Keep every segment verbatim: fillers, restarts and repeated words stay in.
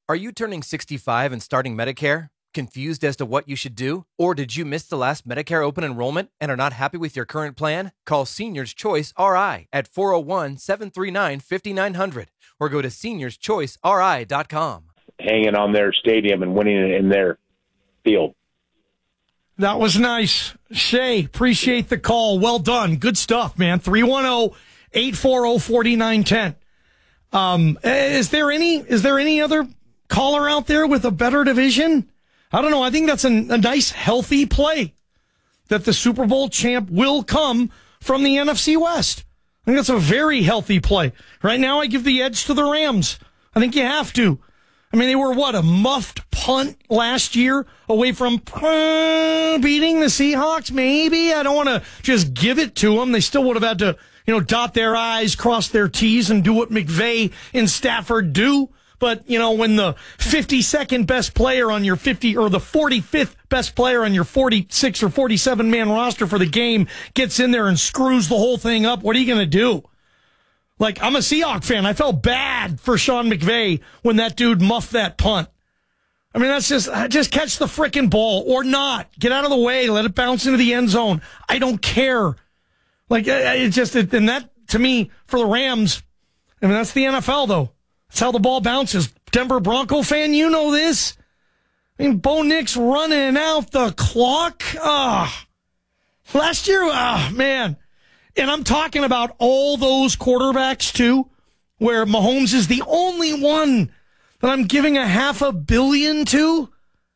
Are you turning sixty-five and starting Medicare? Confused as to what you should do? Or did you miss the last Medicare open enrollment and are not happy with your current plan? Call Seniors Choice R I at four oh one, seven three nine, five nine zero zero or go to seniors choice r i dot com. Hanging on their stadium and winning it in their field. That was nice. Shay, appreciate the call. Well done. Good stuff, man. three one zero, eight four zero, four nine one zero. Um, is there any, is there any other caller out there with a better division? I don't know. I think that's a, a nice, healthy play that the Super Bowl champ will come from the N F C West. I think that's a very healthy play. Right now, I give the edge to the Rams. I think you have to. I mean, they were, what, a muffed punt last year away from uh, beating the Seahawks? Maybe. I don't want to just give it to them. They still would have had to, you know, dot their I's, cross their T's, and do what McVay and Stafford do. But, you know, when the fifty-second best player on your fifty or the forty-fifth best player on your forty-six or forty-seven man roster for the game gets in there and screws the whole thing up, what are you going to do? Like, I'm a Seahawks fan. I felt bad for Sean McVay when that dude muffed that punt. I mean, that's just, just catch the frickin' ball or not. Get out of the way. Let it bounce into the end zone. I don't care. Like, it just, it, and that, to me, for the Rams, I mean, that's the N F L, though. That's how the ball bounces. Denver Bronco fan, you know this. I mean, Bo Nix running out the clock. Ah, oh. Last year, ah, oh, man. And I'm talking about all those quarterbacks, too, where Mahomes is the only one that I'm giving a half a billion to.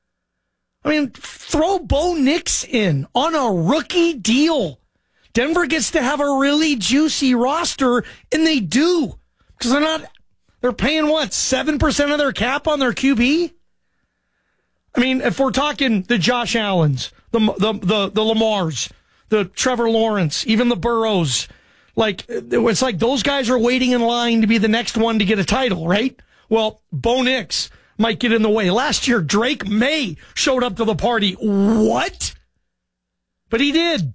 I mean, throw Bo Nix in on a rookie deal. Denver gets to have a really juicy roster, and they do. Because they're not... They're paying, what, seven percent of their cap on their Q B? I mean, if we're talking the Josh Allens, the the the, the Lamars, the Trevor Lawrence, even the Burrows, like, it's like those guys are waiting in line to be the next one to get a title, right? Well, Bo Nix might get in the way. Last year, Drake May showed up to the party. What? But he did.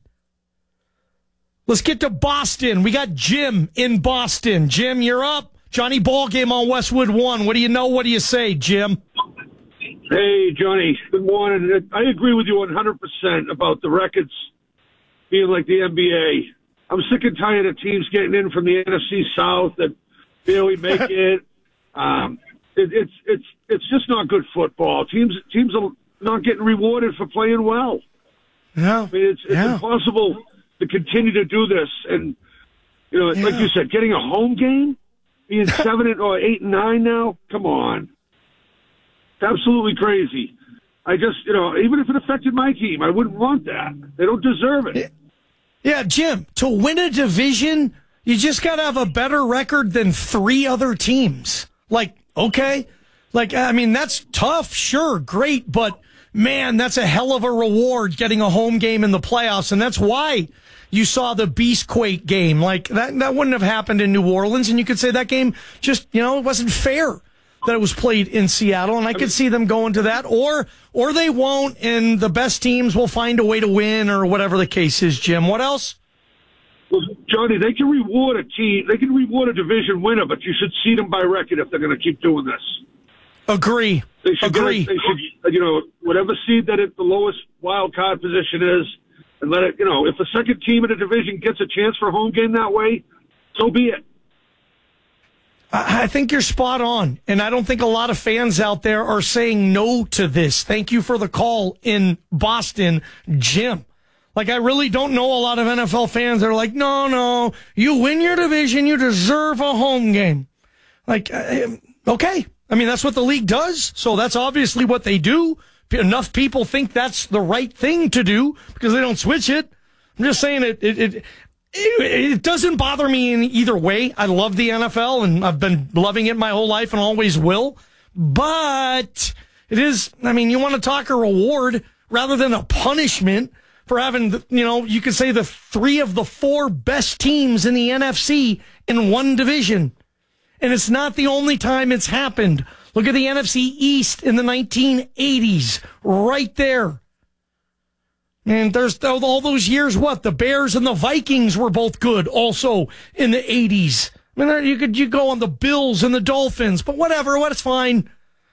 Let's get to Boston. We got Jim in Boston. Jim, you're up. Johnny Ballgame on Westwood One. What do you know? What do you say, Jim? Hey, Johnny. Good morning. I agree with you one hundred percent about the records being like the N B A. I'm sick and tired of teams getting in from the N F C South that barely make it. Um, it it's it's it's just not good football. Teams teams are not getting rewarded for playing well. Yeah, I mean, it's, it's yeah. impossible to continue to do this. And you know, yeah. like you said, getting a home game. Being seven and, or eight and nine now? Come on. It's absolutely crazy. I just, you know, even if it affected my team, I wouldn't want that. They don't deserve it. Yeah, Jim, to win a division, you just got to have a better record than three other teams. Like, okay. Like, I mean, that's tough, sure, great, but man, that's a hell of a reward getting a home game in the playoffs, and that's why you saw the Beastquake game. Like, that that wouldn't have happened in New Orleans, and you could say that game just, you know, it wasn't fair that it was played in Seattle, and I could see them going to that, or or they won't, and the best teams will find a way to win, or whatever the case is, Jim. What else? Well, Johnny, they can reward a team, they can reward a division winner, but you should seed them by record if they're going to keep doing this. Agree. They should Agree. Get, they should, you know, whatever seed that it, the lowest wild card position is, and let it, you know, if the second team in a division gets a chance for a home game that way, so be it. I think you're spot on, and I don't think a lot of fans out there are saying no to this. Thank you for the call in Boston, Jim. Like, I really don't know a lot of N F L fans that are like, no, no, you win your division, you deserve a home game. Like, okay. I mean, that's what the league does, so that's obviously what they do. Enough people think that's the right thing to do because they don't switch it. I'm just saying it it it, it, it doesn't bother me in either way. I love the N F L, and I've been loving it my whole life and always will. But it is, I mean, you want to talk a reward rather than a punishment for having, you know, you could say the three of the four best teams in the N F C in one division. And it's not the only time it's happened. Look at the N F C East in the nineteen eighties, right there. And there's all those years, what? The Bears and the Vikings were both good also in the eighties. I mean, you could you go on the Bills and the Dolphins, but whatever, what, it's fine.